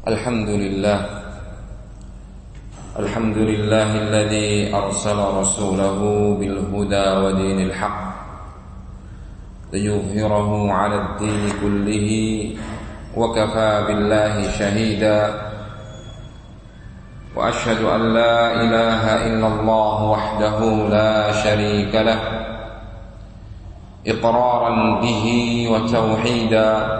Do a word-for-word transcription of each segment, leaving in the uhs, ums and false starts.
Alhamdulillah Alhamdulillahilladzi arsala rasulahu bil huda wa dinil haqq liyuzhirahu 'ala ad-din kullihi wa kafaa billahi shahida wa ashhadu an la ilaha illallah wahdahu la sharika lah iqraran bihi wa tauhida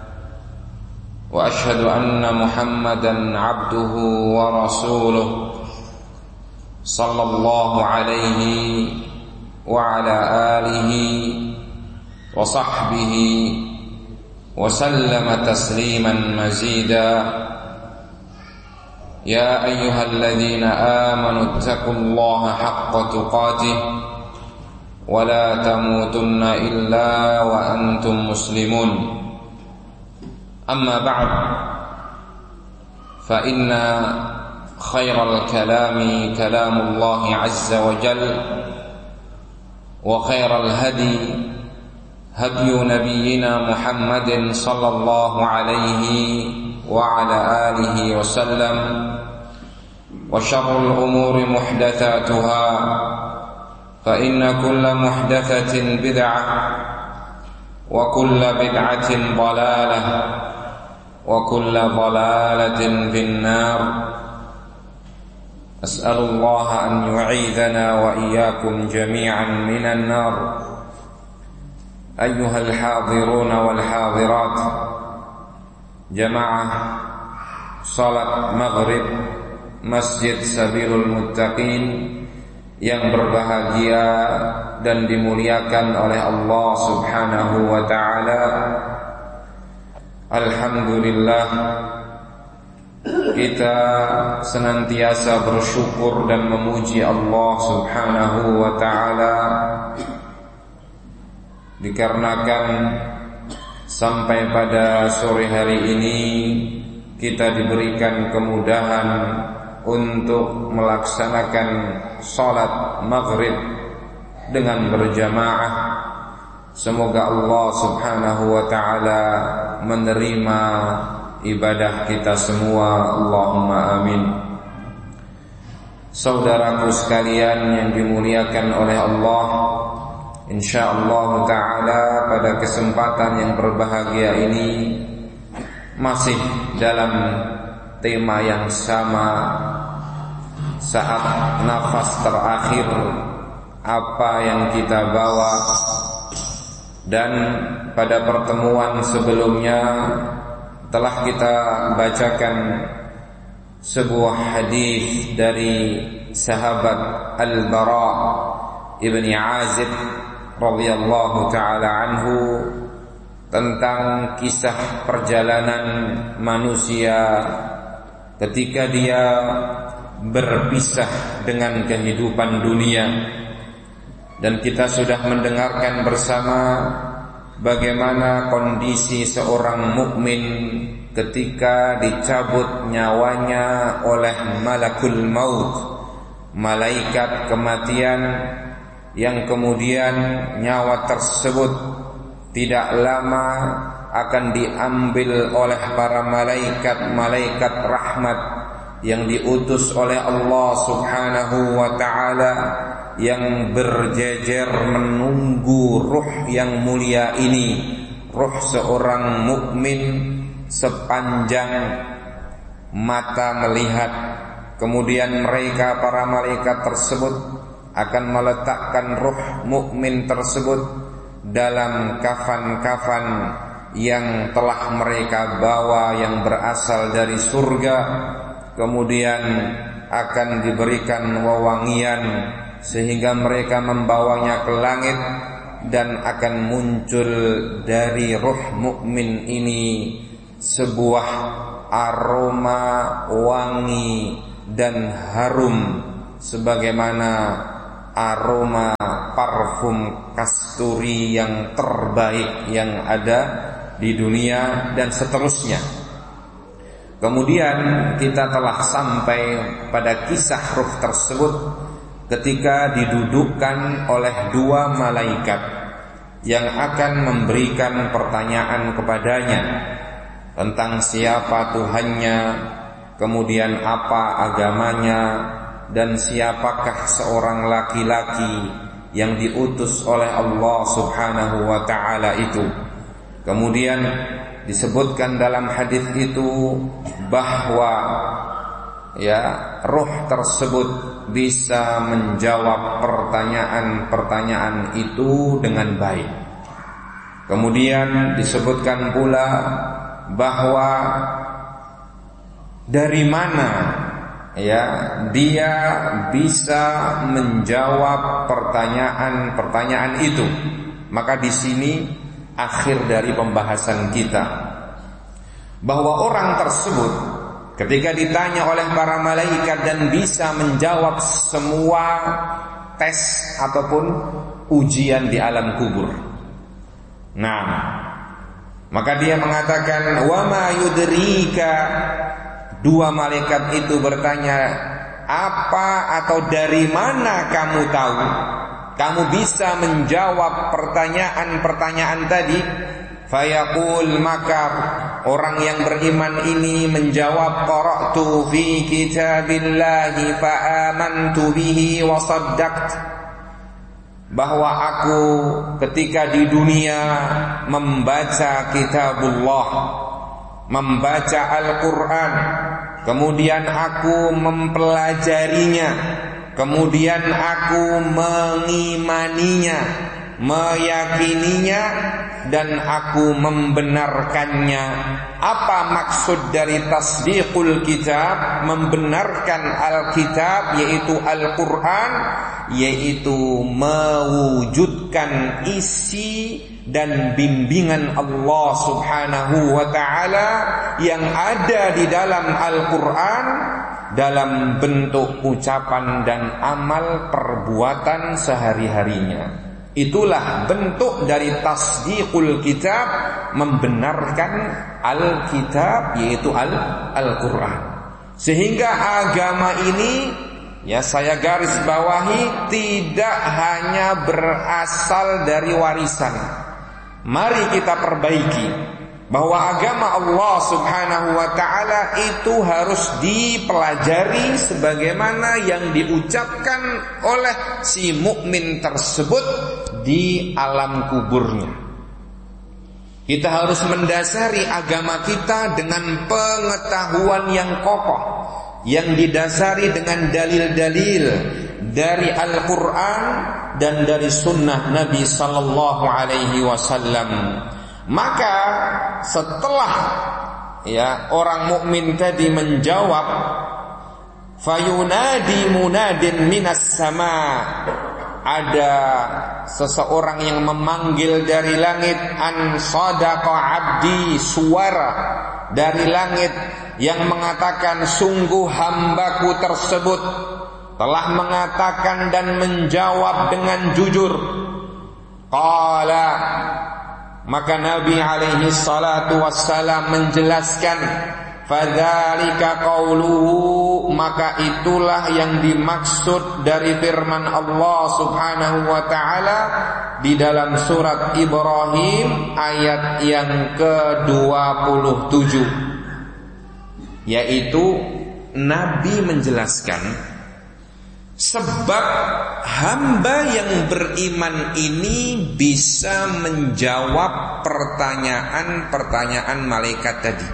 وأشهد أن محمدًا عبده ورسوله صلى الله عليه وعلى آله وصحبه وسلم تسليمًا مزيدًا يا أيها الذين آمنوا اتقوا الله حق تقاته ولا تموتن إلا وأنتم مسلمون أما بعد فإن خير الكلام كلام الله عز وجل وخير الهدي هدي نبينا محمد صلى الله عليه وعلى آله وسلم وشر الأمور محدثاتها فإن كل محدثة بدعة وكل بدعة ضلالة وكل ضلالة في النار أسأل الله أن يعيذنا وإياكم جميعا من النار أيها الحاضرون والحاضرات جماعة صلاة مغرب Masjid Sabilul Muttaqin yang berbahagia dan dimuliakan oleh Allah Subhanahu wa ta'ala. Alhamdulillah, kita senantiasa bersyukur dan memuji Allah Subhanahu wa ta'ala dikarenakan sampai pada sore hari ini kita diberikan kemudahan untuk melaksanakan salat maghrib dengan berjamaah. Semoga Allah Subhanahu wa ta'ala menerima ibadah kita semua. Allahumma amin. Saudaraku sekalian yang dimuliakan oleh Allah, insyaallah ta'ala pada kesempatan yang berbahagia ini masih dalam tema yang sama, saat nafas terakhir apa yang kita bawa. Dan pada pertemuan sebelumnya telah kita bacakan sebuah hadis dari sahabat Al-Bara ibni Azib radhiyallahu ta'ala anhu tentang kisah perjalanan manusia ketika dia berpisah dengan kehidupan dunia. Dan kita sudah mendengarkan bersama bagaimana kondisi seorang mukmin ketika dicabut nyawanya oleh malakul maut, malaikat kematian, yang kemudian nyawa tersebut tidak lama akan diambil oleh para malaikat-malaikat rahmat yang diutus oleh Allah Subhanahu wa ta'ala, yang berjejer menunggu ruh yang mulia ini, ruh seorang mukmin sepanjang mata melihat. Kemudian mereka para malaikat tersebut akan meletakkan ruh mukmin tersebut dalam kafan-kafan yang telah mereka bawa yang berasal dari surga. Kemudian akan diberikan wewangian sehingga mereka membawanya ke langit, dan akan muncul dari ruh mukmin ini sebuah aroma wangi dan harum sebagaimana aroma parfum kasturi yang terbaik yang ada di dunia, dan seterusnya. Kemudian kita telah sampai pada kisah ruh tersebut ketika didudukkan oleh dua malaikat yang akan memberikan pertanyaan kepadanya. tentang siapa Tuhannya, kemudian apa agamanya, dan siapakah seorang laki-laki yang diutus oleh Allah Subhanahu wa ta'ala itu. Kemudian disebutkan dalam hadis itu bahwa ya ruh tersebut bisa menjawab pertanyaan-pertanyaan itu dengan baik. Kemudian disebutkan pula bahwa dari mana ya dia bisa menjawab pertanyaan-pertanyaan itu. Maka di sini akhir dari pembahasan kita, bahwa orang tersebut ketika ditanya oleh para malaikat dan bisa menjawab semua tes ataupun ujian di alam kubur. Nah, maka dia mengatakan, wa ma yudrika. Dua malaikat itu bertanya, apa atau dari mana kamu tahu kamu bisa menjawab pertanyaan-pertanyaan tadi? Fayaqul, maka orang yang beriman ini menjawab, qara'tu fi kitabillahi fa amantu bihi wa saddaqtu, bahwa aku ketika di dunia membaca kitabullah, membaca Al-Quran, kemudian aku mempelajarinya, kemudian aku mengimaninya, meyakininya, dan aku membenarkannya. Apa maksud dari tasdiqul kitab? Membenarkan Alkitab, yaitu Al-Quran, yaitu mewujudkan isi dan bimbingan Allah Subhanahu wa ta'ala yang ada di dalam Al-Quran dalam bentuk ucapan dan amal perbuatan sehari-harinya. Itulah bentuk dari tasdiqul kitab, membenarkan Alkitab, yaitu Al- Al-Quran. Sehingga agama ini, ya saya garis bawahi, tidak hanya berasal dari warisan. Mari kita perbaiki bahwa agama Allah Subhanahu wa ta'ala itu harus dipelajari sebagaimana yang diucapkan oleh si mukmin tersebut di alam kuburnya. Kita harus mendasari agama kita dengan pengetahuan yang kokoh, yang didasari dengan dalil-dalil dari Al-Quran dan dari sunnah Nabi Sallallahu Alaihi Wasallam. Maka setelah ya orang mukmin tadi menjawab, fayunadi munadin minas sama, ada seseorang yang memanggil dari langit, an sadaqa abdi, suara dari langit yang mengatakan sungguh hambaku tersebut telah mengatakan dan menjawab dengan jujur. Qala, maka Nabi alaihi salatu wassalam menjelaskan, fadzalika qauluhu, maka itulah yang dimaksud dari firman Allah Subhanahu wa ta'ala di dalam surat Ibrahim ayat yang ke dua puluh tujuh, yaitu Nabi menjelaskan sebab hamba yang beriman ini bisa menjawab pertanyaan-pertanyaan malaikat tadi.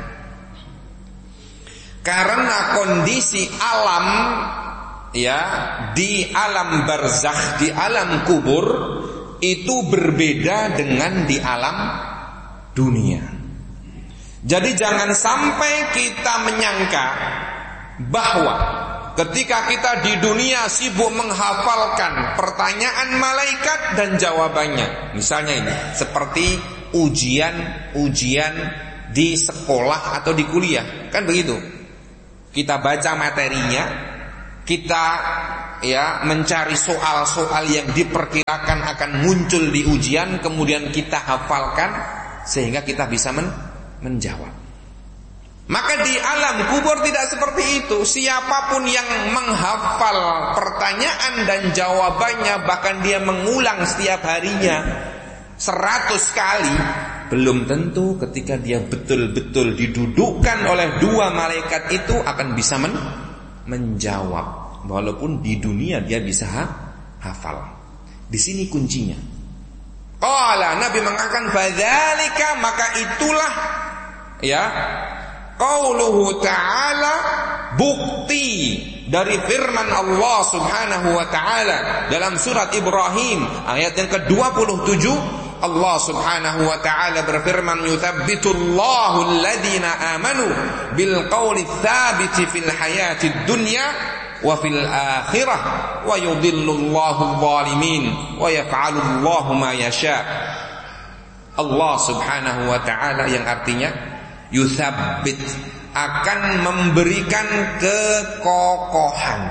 Karena kondisi alam ya di alam barzakh, di alam kubur itu berbeda dengan di alam dunia. Jadi jangan sampai kita menyangka bahwa ketika kita di dunia sibuk menghafalkan pertanyaan malaikat dan jawabannya, misalnya ini seperti ujian-ujian di sekolah atau di kuliah, kan begitu. Kita baca materinya, kita ya mencari soal-soal yang diperkirakan akan muncul di ujian, kemudian kita hafalkan sehingga kita bisa men- menjawab. Maka di alam kubur tidak seperti itu. Siapapun yang menghafal pertanyaan dan jawabannya, bahkan dia mengulang setiap harinya seratus kali, belum tentu ketika dia betul-betul didudukkan oleh dua malaikat itu akan bisa men menjawab, walaupun di dunia dia bisa ha hafal. Di sini kuncinya. Qala, Nabi mengatakan fadzalika, maka itulah ya qauluhu ta'ala, bukti dari firman Allah Subhanahu wa taala dalam surat Ibrahim ayat yang ke dua puluh tujuh. Allah Subhanahu wa taala berfirman, yuthabbitullahu alladhina amanu bil qawli tsabiti fil hayatid dunya wa fil akhirah wa yudhillullahu adh-dhalimin wa yaf'alullahu ma yasha. Allah Subhanahu wa taala yang artinya yuthabbit, akan memberikan kekokohan,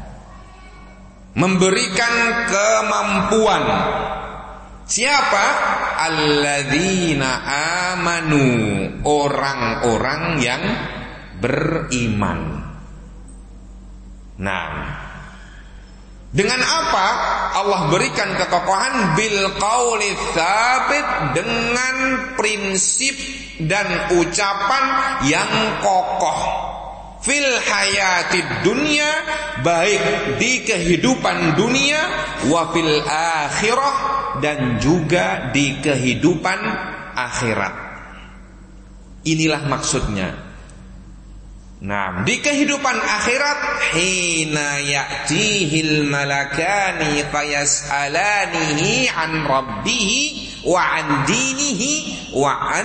memberikan kemampuan. Siapa? Alladzina amanu, orang-orang yang beriman. Nah, dengan apa Allah berikan kekokohan? Bil qauli tsabit, dengan prinsip dan ucapan yang kokoh. Fil hayatid dunya, baik di kehidupan dunia, wa fil akhirah, dan juga di kehidupan akhirat. Inilah maksudnya. Nah, di kehidupan akhirat, hina ya'tihil malakani fayas'alanihi an rabbihi wa an dinihi wa an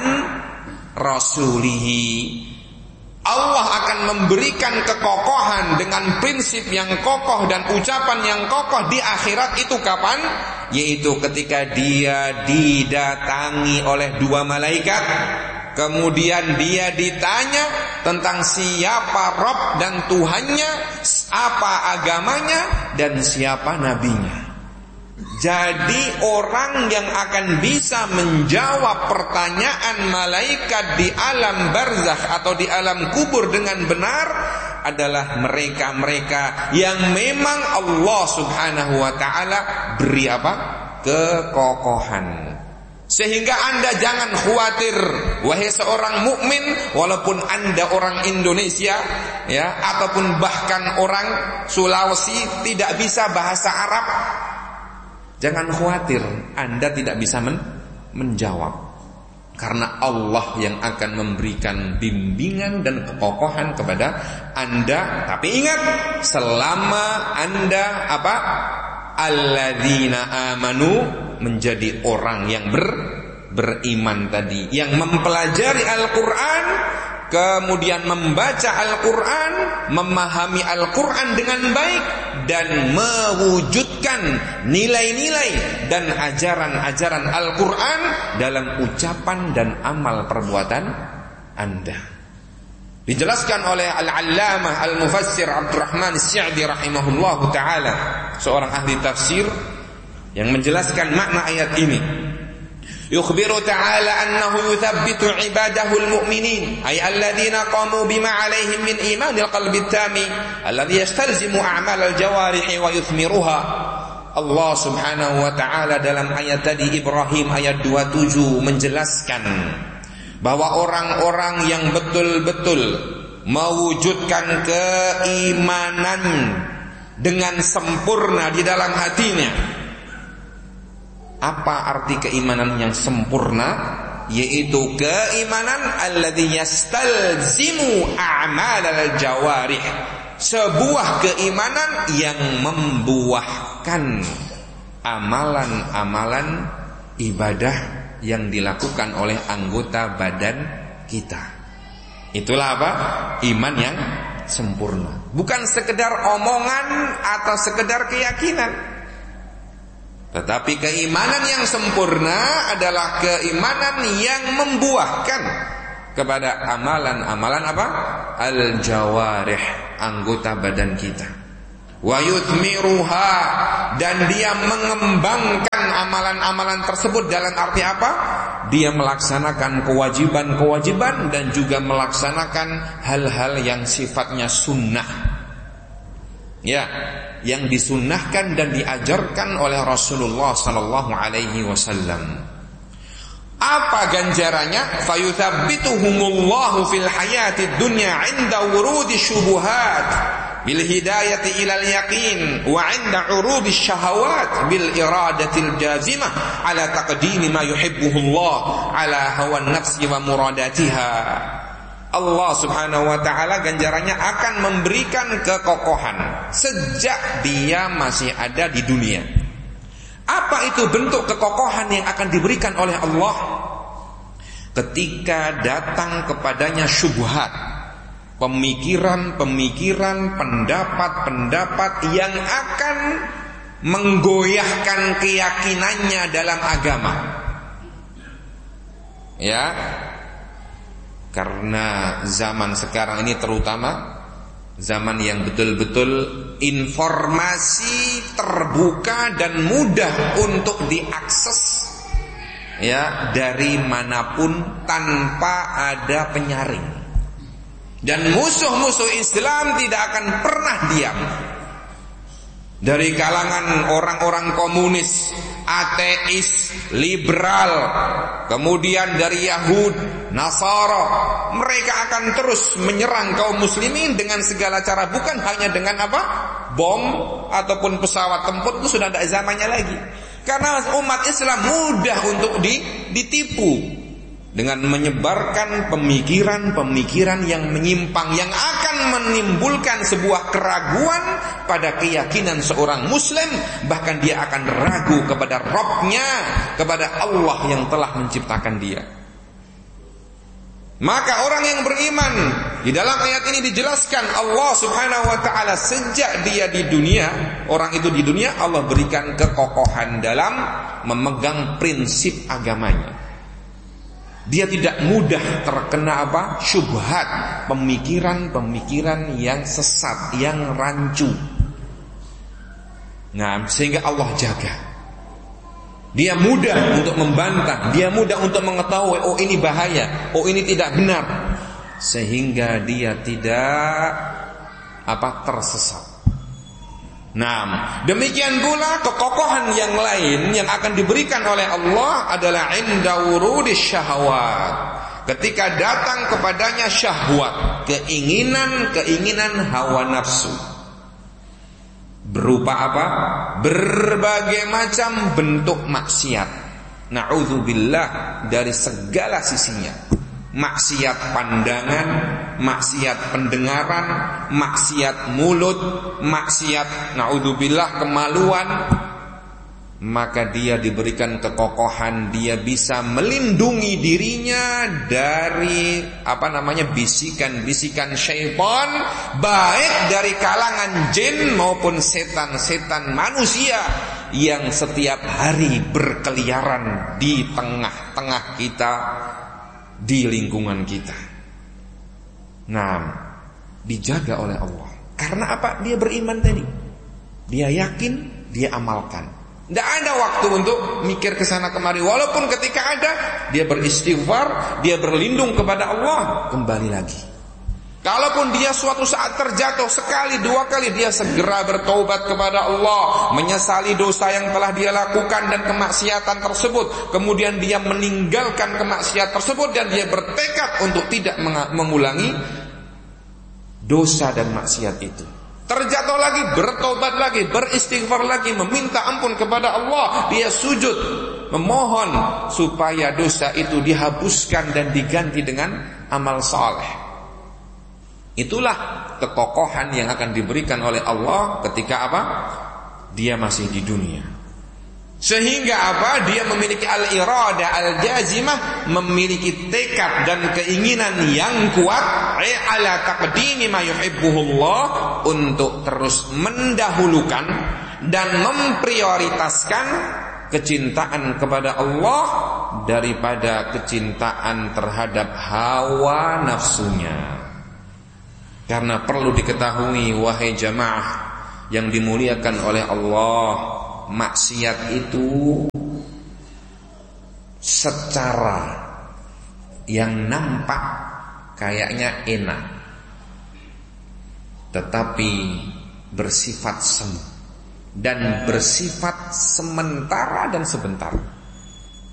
rasulihi. Allah akan memberikan kekokohan dengan prinsip yang kokoh dan ucapan yang kokoh di akhirat itu kapan? Yaitu ketika dia didatangi oleh dua malaikat, kemudian dia ditanya tentang siapa Rabb dan Tuhannya, apa agamanya, dan siapa nabinya. Jadi orang yang akan bisa menjawab pertanyaan malaikat di alam barzakh atau di alam kubur dengan benar adalah mereka-mereka yang memang Allah Subhanahu wa taala beri apa? Kekokohan. Sehingga Anda jangan khawatir, wahai seorang mukmin, walaupun Anda orang Indonesia ya, ataupun bahkan orang Sulawesi tidak bisa bahasa Arab. Jangan khawatir, Anda tidak bisa men menjawab. Karena Allah yang akan memberikan bimbingan dan kekokohan kepada Anda. Tapi ingat, selama Anda apa? Alladzina amanu, menjadi orang yang ber beriman tadi, yang mempelajari Al-Qur'an, kemudian membaca Al-Qur'an, memahami Al-Qur'an dengan baik, dan mewujudkan nilai-nilai dan ajaran-ajaran Al-Qur'an dalam ucapan dan amal perbuatan Anda. Dijelaskan oleh Al-Allamah Al-Mufassir Abdurrahman As-Sa'di rahimahullahu ta'ala, seorang ahli tafsir, yang menjelaskan makna ayat ini. Yukhbiru ta'ala annahu yuthabbitu ibadahu al-mu'minin, ay alladhina qamu bima alaihim min imanil qalbi tami alladhi yastalzimu a'mal al-jawarihi wa yuthmiruha. Allah Subhanahu wa ta'ala dalam ayat tadi Ibrahim ayat dua puluh tujuh menjelaskan bahwa orang-orang yang betul-betul mewujudkan keimanan dengan sempurna di dalam hatinya. Apa arti keimanan yang sempurna? Yaitu keimanan alladzi yastalzimu a'malal jawarih, sebuah keimanan yang membuahkan amalan-amalan ibadah yang dilakukan oleh anggota badan kita. Itulah apa? Iman yang sempurna. Bukan sekedar omongan atau sekedar keyakinan. Tetapi keimanan yang sempurna adalah keimanan yang membuahkan kepada amalan-amalan apa? Al-jawarih, anggota badan kita. Wa yuthmiruha, dan dia mengembangkan amalan-amalan tersebut dalam arti apa? Dia melaksanakan kewajiban-kewajiban dan juga melaksanakan hal-hal yang sifatnya sunnah. Ya, yang disunnahkan dan diajarkan oleh Rasulullah sallallahu alaihi wasallam. Apa ganjarannya? Fayuthabbituhumullahu fil hayatid dunya 'inda wurudi syubuhat bil hidayati ilal yaqin wa 'inda 'urudi syahawat bil iradatil jazimah ala taqdimi ma yuhibbuhullah ala hawan nafsi wa muradatiha. Allah Subhanahu wa taala ganjarannya akan memberikan kekokohan sejak dia masih ada di dunia. Apa itu bentuk kekokohan yang akan diberikan oleh Allah? Ketika datang kepadanya syubhat, pemikiran-pemikiran, pendapat-pendapat yang akan menggoyahkan keyakinannya dalam agama. Ya, karena zaman sekarang ini terutama zaman yang betul-betul informasi terbuka dan mudah untuk diakses, ya, dari manapun tanpa ada penyaring. Dan musuh-musuh Islam tidak akan pernah diam. Dari kalangan orang-orang komunis, ateis, liberal, kemudian dari Yahud, Nasara, mereka akan terus menyerang kaum muslimin dengan segala cara, bukan hanya dengan apa? Bom ataupun pesawat tempur, itu sudah tidak zamannya lagi. Karena umat Islam mudah untuk ditipu dengan menyebarkan pemikiran-pemikiran yang menyimpang, yang akan menimbulkan sebuah keraguan pada keyakinan seorang muslim. Bahkan dia akan ragu kepada Rabb-nya, kepada Allah yang telah menciptakan dia. Maka orang yang beriman, di dalam ayat ini dijelaskan Allah Subhanahu wa taala sejak dia di dunia, orang itu di dunia Allah berikan kekokohan dalam memegang prinsip agamanya. Dia tidak mudah terkena apa? Syubhat, pemikiran-pemikiran yang sesat, yang rancu. Nah, sehingga Allah jaga. Dia mudah untuk membantah, dia mudah untuk mengetahui, oh ini bahaya, oh ini tidak benar, sehingga dia tidak apa? Tersesat. Nah, demikian pula kekokohan yang lain yang akan diberikan oleh Allah adalah inda wurudis syahwat. Ketika datang kepadanya syahwat, keinginan-keinginan hawa nafsu. Berupa apa? Berbagai macam bentuk maksiat. Na'udzubillah dari segala sisinya. Maksiat pandangan, maksiat pendengaran, maksiat mulut, maksiat na'udzubillah kemaluan. Maka dia diberikan kekokohan, dia bisa melindungi dirinya dari apa namanya bisikan-bisikan syaitan, baik dari kalangan jin maupun setan-setan manusia yang setiap hari berkeliaran di tengah-tengah kita, di lingkungan kita. Nah, dijaga oleh Allah. Karena apa? Dia beriman tadi. Dia yakin, dia amalkan. Tidak ada waktu untuk mikir ke sana kemari. Walaupun ketika ada, dia beristighfar, dia berlindung kepada Allah, kembali lagi. Kalaupun dia suatu saat terjatuh sekali, dua kali, dia segera bertaubat kepada Allah, menyesali dosa yang telah dia lakukan dan kemaksiatan tersebut. Kemudian dia meninggalkan kemaksiatan tersebut dan dia bertekad untuk tidak mengulangi dosa dan maksiat itu. Terjatuh lagi, bertobat lagi, beristighfar lagi, meminta ampun kepada Allah. Dia sujud, memohon supaya dosa itu dihapuskan dan diganti dengan amal saleh. Itulah kekokohan yang akan diberikan oleh Allah ketika apa? Dia masih di dunia. Sehingga apa? Dia memiliki al-irada al-jazimah, memiliki tekad dan keinginan yang kuat ala taqdimi ma yuhibbuhullah, untuk terus mendahulukan dan memprioritaskan kecintaan kepada Allah daripada kecintaan terhadap hawa nafsunya. Karena perlu diketahui wahai jamaah yang dimuliakan oleh Allah, maksiat itu secara yang nampak kayaknya enak, tetapi bersifat semu dan bersifat sementara dan sebentar.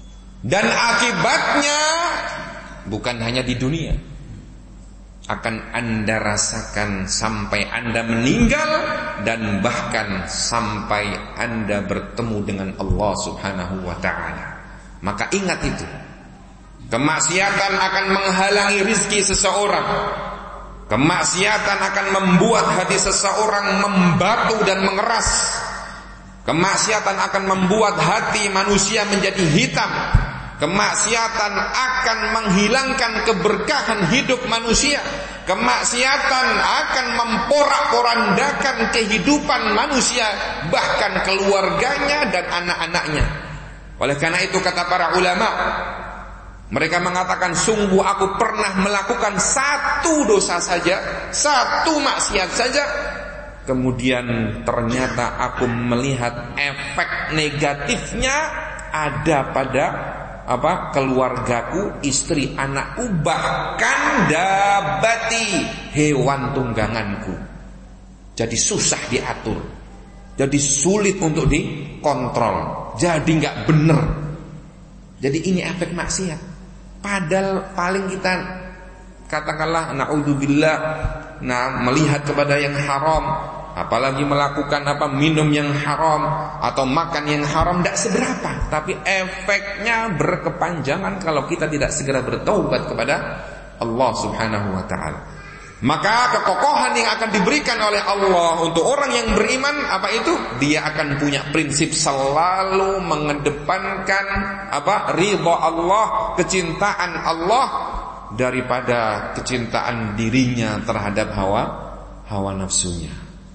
Dan akibatnya bukan hanya di dunia, akan Anda rasakan sampai Anda meninggal, dan bahkan sampai Anda bertemu dengan Allah Subhanahu wa ta'ala. Maka ingat itu, kemaksiatan akan menghalangi rizki seseorang. Kemaksiatan akan membuat hati seseorang membatu dan mengeras. Kemaksiatan akan membuat hati manusia menjadi hitam. Kemaksiatan akan menghilangkan keberkahan hidup manusia. Kemaksiatan akan memporak-porandakan kehidupan manusia, bahkan keluarganya dan anak-anaknya. Oleh karena itu kata para ulama, mereka mengatakan, sungguh aku pernah melakukan satu dosa saja, satu maksiat saja, kemudian ternyata aku melihat efek negatifnya ada pada apa keluargaku, istri, anakku, bahkan dabati, hewan tungganganku. Jadi susah diatur, jadi sulit untuk dikontrol, jadi nggak bener. Jadi ini efek maksiat. Padahal paling kita katakanlah naudzubillah, nah melihat kepada yang haram, apalagi melakukan apa minum yang haram atau makan yang haram, tidak seberapa, tapi efeknya berkepanjangan kalau kita tidak segera bertaubat kepada Allah Subhanahu wa ta'ala. Maka kekokohan yang akan diberikan oleh Allah untuk orang yang beriman, apa itu? Dia akan punya prinsip selalu mengedepankan apa? Ridha Allah, kecintaan Allah daripada kecintaan dirinya terhadap hawa hawa nafsunya.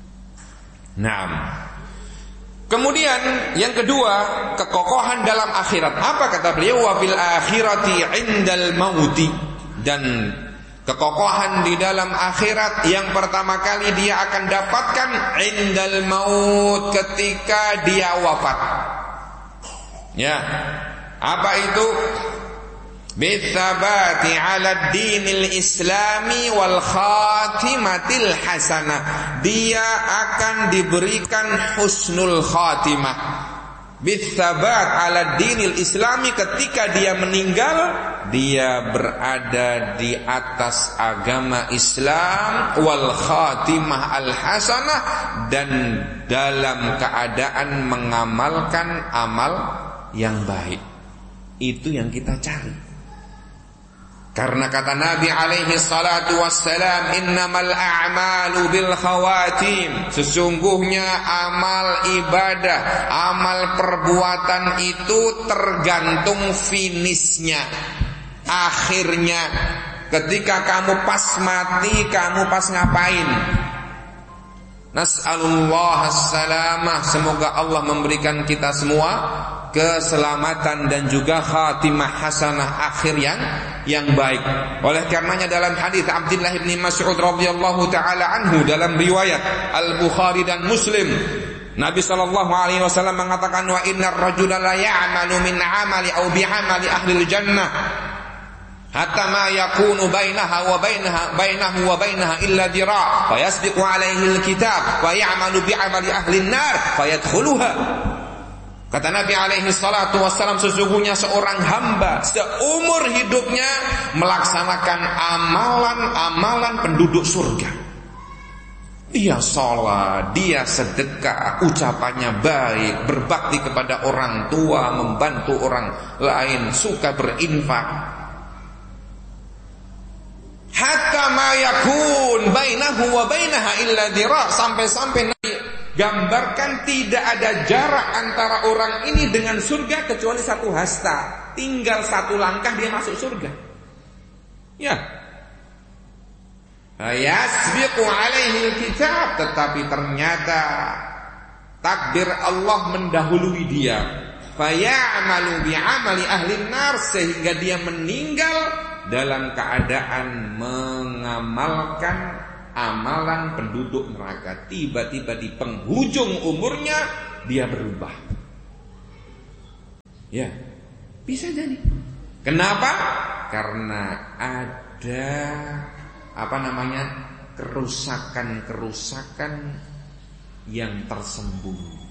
Naam. Kemudian yang kedua, kekokohan dalam akhirat. Apa kata beliau? Wa fil akhirati indal mauti. Dan kekokohan di dalam akhirat yang pertama kali dia akan dapatkan indal maut, ketika dia wafat. Ya. Apa itu? Bithabati ala dinil islami wal khatimatil hasanah. Dia akan diberikan husnul khatimah. Bithabat ala dinil islami, ketika dia meninggal, dia berada di atas agama Islam, wal khatimah al hasanah, dan dalam keadaan mengamalkan amal yang baik. Itu yang kita cari. Karena kata Nabi alaihi salatu wassalam, innamal a'malu bil khawatim. Sesungguhnya amal ibadah, amal perbuatan itu tergantung finishnya, akhirnya. Ketika kamu pas mati, kamu pas ngapain? Nas'alullah as-salamah. Semoga Allah memberikan kita semua keselamatan dan juga khatimah hasanah, akhir yang yang baik. Oleh karenanya dalam hadis Abdullah bin Mas'ud radhiyallahu taala anhu dalam riwayat Al-Bukhari dan Muslim, Nabi sallallahu alaihi wasallam mengatakan, wa innar rajula la ya'malu min 'amali aw bi'amali ahli al-jannah hatta ma yakunu bainaha wa bainaha bainahu wa bainaha illa dira' fa yasbiqu alaihi al-kitab wa ya'malu bi'amali ahli an-nar fayadkhuluha. Kata Nabi alaihi salatu wassalam, sesungguhnya seorang hamba seumur hidupnya melaksanakan amalan-amalan penduduk surga. Dia sholat, dia sedekah, ucapannya baik, berbakti kepada orang tua, membantu orang lain, suka berinfak. Hatta ma yakun bainahu wa bainaha illa dira', sampai-sampai Nabi gambarkan tidak ada jarak antara orang ini dengan surga kecuali satu hasta. Tinggal satu langkah dia masuk surga. Ya. Yasbiqu alaihi kitab, tetapi ternyata takdir Allah mendahului dia. Fayamalu bi'amali ahli nar, sehingga dia meninggal dalam keadaan mengamalkan amalan penduduk neraka. Tiba-tiba di penghujung umurnya dia berubah. Ya, bisa jadi. Kenapa? Karena ada apa namanya kerusakan-kerusakan yang tersembunyi.